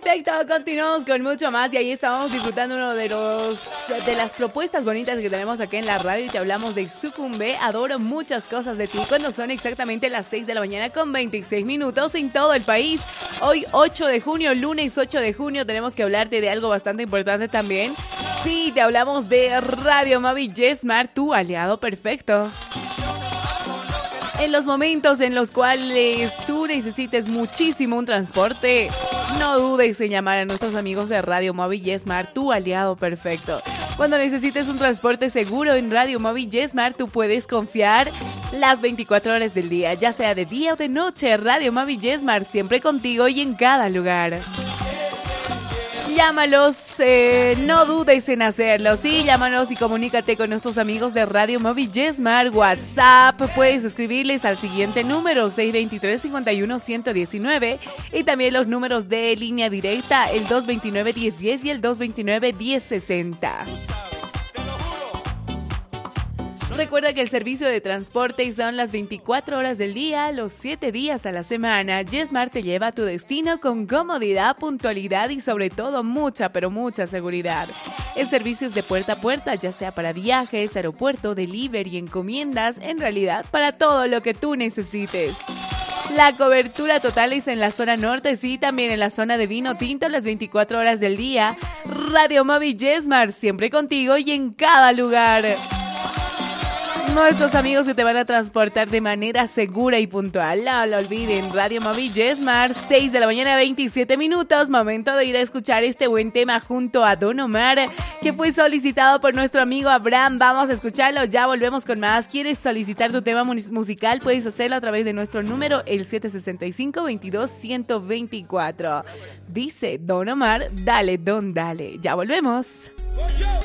Perfecto, continuamos con mucho más y ahí estamos disfrutando uno de las propuestas bonitas que tenemos aquí en la radio y te hablamos de Sucumbe. Adoro muchas cosas de ti cuando son exactamente las 6 de la mañana con 26 minutos en todo el país. Hoy 8 de junio, lunes 8 de junio, tenemos que hablarte de algo bastante importante también. Sí, te hablamos de Radio Móvil YesMart, tu aliado perfecto. En los momentos en los cuales tú necesites muchísimo un transporte, no dudes en llamar a nuestros amigos de Radio Móvil YesMart, tu aliado perfecto. Cuando necesites un transporte seguro en Radio Móvil YesMart, tú puedes confiar las 24 horas del día, ya sea de día o de noche. Radio Móvil YesMart, siempre contigo y en cada lugar. Llámalos, no dudes en hacerlo. Sí, llámanos y comunícate con nuestros amigos de Radio Móvil YesMart. WhatsApp, puedes escribirles al siguiente número, 623-51-119. Y también los números de línea directa, el 229-1010 y el 229-1060. Recuerda que el servicio de transporte son las 24 horas del día, los 7 días a la semana. YesMart te lleva a tu destino con comodidad, puntualidad y sobre todo mucha, pero mucha seguridad. El servicio es de puerta a puerta, ya sea para viajes, aeropuerto, delivery, encomiendas, en realidad para todo lo que tú necesites. La cobertura total es en la zona norte, sí, también en la zona de vino tinto las 24 horas del día. Radio Móvil YesMart, siempre contigo y en cada lugar. Nuestros amigos que te van a transportar de manera segura y puntual. No lo olviden, Radio Móvil YesMart, 6 de la mañana, 27 minutos. Momento de ir a escuchar este buen tema junto a Don Omar, que fue solicitado por nuestro amigo Abraham. Vamos a escucharlo, ya volvemos con más. ¿Quieres solicitar tu tema musical? Puedes hacerlo a través de nuestro número, el 765-22-124. Dice Don Omar, dale, don, dale. Ya volvemos.